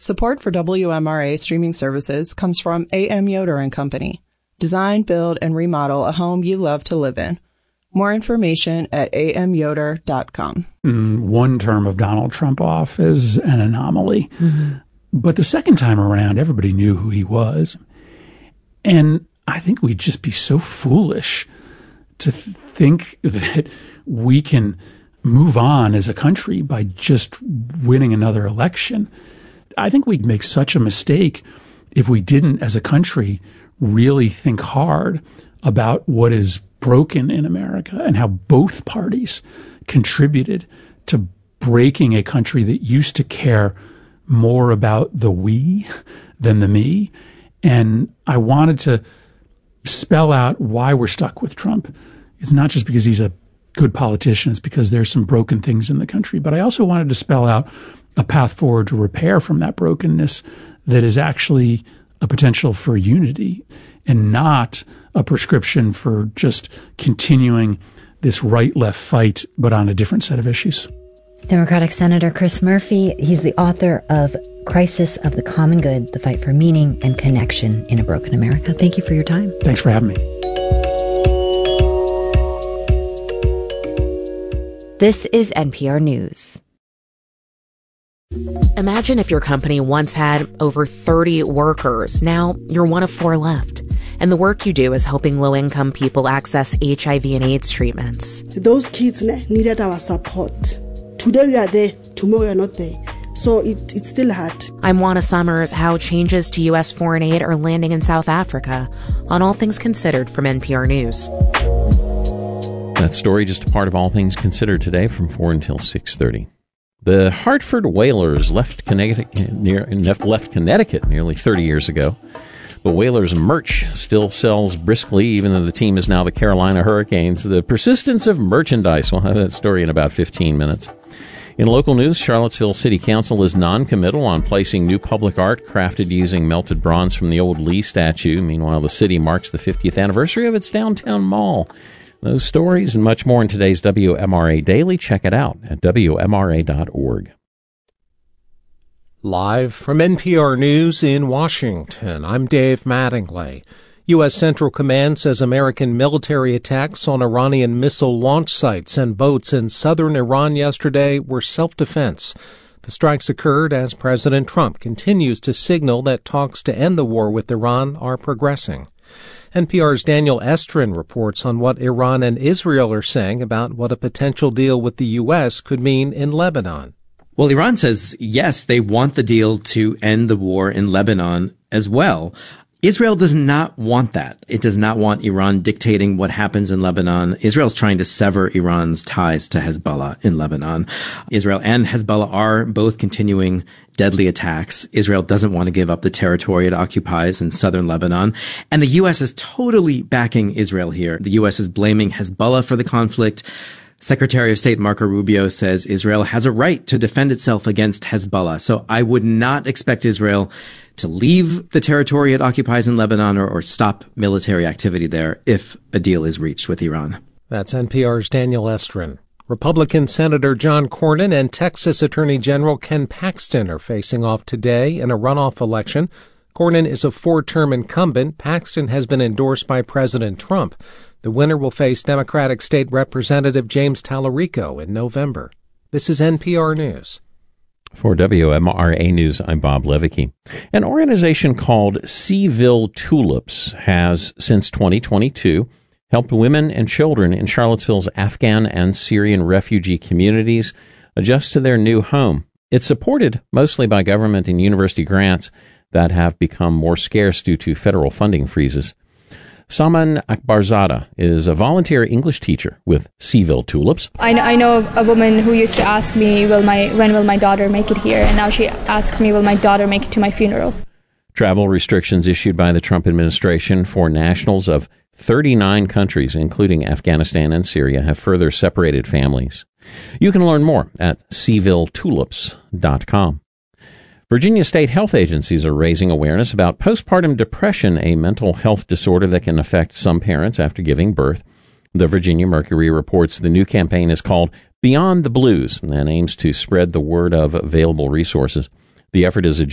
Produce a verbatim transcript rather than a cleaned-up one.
Support for W M R A streaming services comes from A M Yoder and Company. Design, build, and remodel a home you love to live in. More information at a m yoder dot com. Mm, one term of Donald Trump off is an anomaly. Mm-hmm. But the second time around, everybody knew who he was. And I think we'd just be so foolish to think that we can move on as a country by just winning another election. I think we'd make such a mistake if we didn't, as a country, really think hard about what is broken in America and how both parties contributed to breaking a country that used to care more about the we than the me. And I wanted to spell out why we're stuck with Trump. It's not just because he's a good politician, it's because there's some broken things in the country. But I also wanted to spell out a path forward to repair from that brokenness that is actually a potential for unity and not a prescription for just continuing this right-left fight, but on a different set of issues. Democratic Senator Chris Murphy, he's the author of Crisis of the Common Good, The Fight for Meaning and Connection in a Broken America. Thank you for your time. Thanks for having me. This is N P R News. Imagine if your company once had over thirty workers. Now you're one of four left. And the work you do is helping low-income people access H I V and AIDS treatments. Those kids needed our support. Today we are there, tomorrow we are not there. So it, it's still hard. I'm Juana Summers. How changes to U S foreign aid are landing in South Africa on All Things Considered from N P R News. That story just a part of All Things Considered today from four until six thirty. The Hartford Whalers left Connecticut, near, left Connecticut nearly thirty years ago. But Whalers merch still sells briskly, even though the team is now the Carolina Hurricanes. The persistence of merchandise. We'll have that story in about fifteen minutes. In local news, Charlottesville City Council is non-committal on placing new public art crafted using melted bronze from the old Lee statue. Meanwhile, the city marks the fiftieth anniversary of its downtown mall. Those stories and much more in today's W M R A Daily. Check it out at w m r a dot org. Live from N P R News in Washington, I'm Dave Mattingly. U S. Central Command says American military attacks on Iranian missile launch sites and boats in southern Iran yesterday were self-defense. The strikes occurred as President Trump continues to signal that talks to end the war with Iran are progressing. N P R's Daniel Estrin reports on what Iran and Israel are saying about what a potential deal with the U S could mean in Lebanon. Well, Iran says, yes, they want the deal to end the war in Lebanon as well. Israel does not want that. It does not want Iran dictating what happens in Lebanon. Israel's trying to sever Iran's ties to Hezbollah in Lebanon. Israel and Hezbollah are both continuing deadly attacks. Israel doesn't want to give up the territory it occupies in southern Lebanon. And the U S is totally backing Israel here. The U S is blaming Hezbollah for the conflict. Secretary of State Marco Rubio says Israel has a right to defend itself against Hezbollah. So I would not expect Israel to leave the territory it occupies in Lebanon or, or stop military activity there if a deal is reached with Iran. That's N P R's Daniel Estrin. Republican Senator John Cornyn and Texas Attorney General Ken Paxton are facing off today in a runoff election. Cornyn is a four-term incumbent. Paxton has been endorsed by President Trump. The winner will face Democratic State Representative James Tallarico in November. This is N P R News. For W M R A News, I'm Bob Levicki. An organization called Seaville Tulips has, since twenty twenty-two, helped women and children in Charlottesville's Afghan and Syrian refugee communities adjust to their new home. It's supported mostly by government and university grants that have become more scarce due to federal funding freezes. Saman Akbarzada is a volunteer English teacher with Seaville Tulips. I, I know a woman who used to ask me, "Will my when will my daughter make it here?" And now she asks me, "Will my daughter make it to my funeral?" Travel restrictions issued by the Trump administration for nationals of thirty-nine countries, including Afghanistan and Syria, have further separated families. You can learn more at seaville tulips dot com. Virginia state health agencies are raising awareness about postpartum depression, a mental health disorder that can affect some parents after giving birth. The Virginia Mercury reports the new campaign is called Beyond the Blues and aims to spread the word of available resources. The effort is a